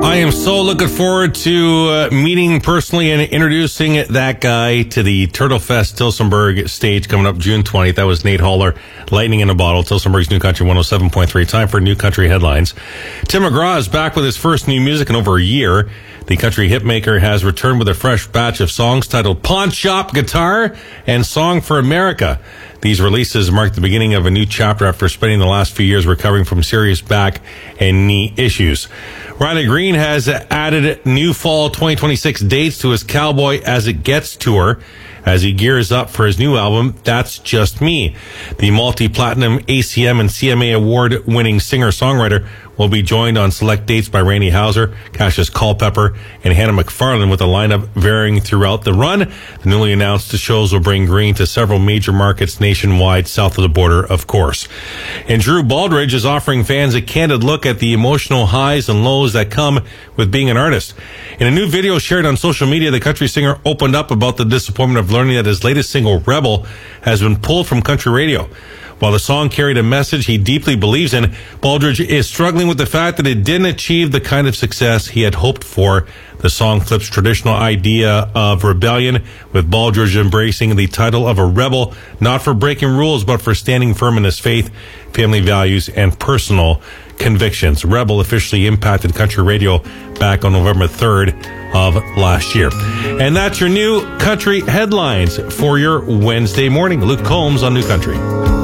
I am so looking forward to meeting personally and introducing that guy to the Turtle Fest Tillsonburg stage coming up June 20th. That was Nate Haller, Lightning in a Bottle, Tillsonburg's New Country 107.3. Time for New Country Headlines. Tim McGraw is back with his first new music in over a year. The country hitmaker has returned with a fresh batch of songs titled Pawn Shop Guitar and Song for America. These releases mark the beginning of a new chapter after spending the last few years recovering from serious back and knee issues. Riley Green has added new fall 2026 dates to his Cowboy As It Gets tour as he gears up for his new album, That's Just Me. The multi-platinum ACM and CMA award-winning singer-songwriter will be joined on select dates by Randy Houser, Cassius Culpepper, and Hannah McFarlane, with a lineup varying throughout the run. The newly announced shows will bring Green to several major markets nationwide, south of the border, of course. And Drew Baldridge is offering fans a candid look at the emotional highs and lows that come with being an artist. In a new video shared on social media, the country singer opened up about the disappointment of learning that his latest single, Rebel, has been pulled from country radio. While the song carried a message he deeply believes in, Baldridge is struggling with the fact that it didn't achieve the kind of success he had hoped for. The song flips traditional idea of rebellion, with Baldridge embracing the title of a rebel, not for breaking rules, but for standing firm in his faith, family values, and personal convictions. Rebel officially impacted country radio back on November 3rd of last year. And that's your new country headlines for your Wednesday morning. Luke Combs on New Country.